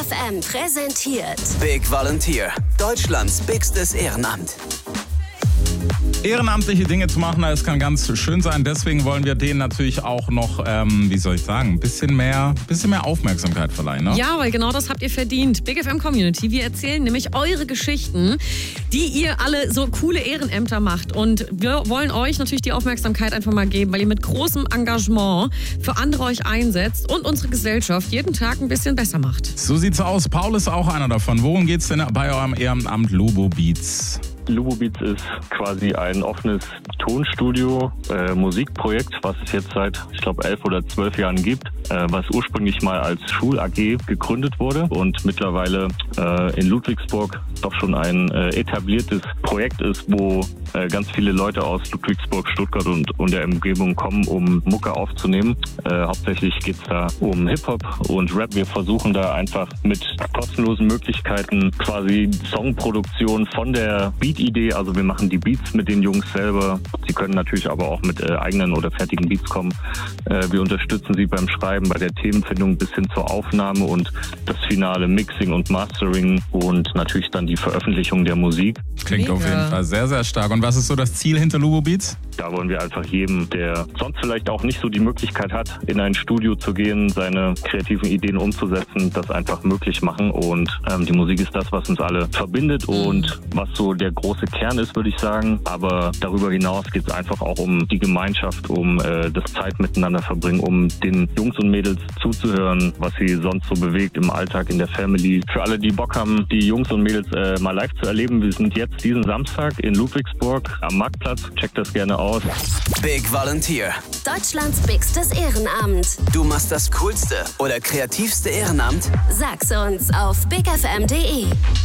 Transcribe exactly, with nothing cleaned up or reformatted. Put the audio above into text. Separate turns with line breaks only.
F M präsentiert
Big Volunteer, Deutschlands bigstes Ehrenamt.
Ehrenamtliche Dinge zu machen, das kann ganz schön sein. Deswegen wollen wir denen natürlich auch noch, ähm, wie soll ich sagen, ein bisschen mehr, bisschen mehr Aufmerksamkeit verleihen. Ne?
Ja, weil genau das habt ihr verdient. Big F M Community, wir erzählen nämlich eure Geschichten, die ihr alle so coole Ehrenämter macht. Und wir wollen euch natürlich die Aufmerksamkeit einfach mal geben, weil ihr mit großem Engagement für andere euch einsetzt und unsere Gesellschaft jeden Tag ein bisschen besser macht.
So sieht's aus. Paul ist auch einer davon. Worum geht's denn bei eurem Ehrenamt Lubo Beats?
Lubo Beats ist quasi ein offenes Tonstudio, äh, Musikprojekt, was es jetzt seit, ich glaube, elf oder zwölf Jahren gibt, äh, was ursprünglich mal als Schul-A G gegründet wurde und mittlerweile äh, in Ludwigsburg doch schon ein äh, etabliertes Projekt ist, wo äh, ganz viele Leute aus Ludwigsburg, Stuttgart und, und der Umgebung kommen, um Mucke aufzunehmen. Äh, hauptsächlich geht's da um Hip-Hop und Rap. Wir versuchen da einfach mit kostenlosen Möglichkeiten quasi Songproduktion von der Beat Idee, also wir machen die Beats mit den Jungs selber. Sie können natürlich aber auch mit äh, eigenen oder fertigen Beats kommen. Äh, wir unterstützen sie beim Schreiben, bei der Themenfindung bis hin zur Aufnahme und das finale Mixing und Mastering und natürlich dann die Veröffentlichung der Musik.
Klingt Mega. Auf jeden Fall sehr, sehr stark. Und was ist so das Ziel hinter Lubo Beats?
Da wollen wir einfach jedem, der sonst vielleicht auch nicht so die Möglichkeit hat, in ein Studio zu gehen, seine kreativen Ideen umzusetzen, das einfach möglich machen. Und ähm, die Musik ist das, was uns alle verbindet und was so der große Kern ist, würde ich sagen. Aber darüber hinaus geht es einfach auch um die Gemeinschaft, um äh, das Zeit miteinander verbringen, um den Jungs und Mädels zuzuhören, was sie sonst so bewegt im Alltag, in der Family. Für alle, die Bock haben, die Jungs und Mädels äh, mal live zu erleben, wir sind jetzt diesen Samstag in Ludwigsburg am Marktplatz. Checkt das gerne aus.
Big Volunteer,
Deutschlands bigstes Ehrenamt.
Du machst das coolste oder kreativste Ehrenamt?
Sag's uns auf big f m punkt d e.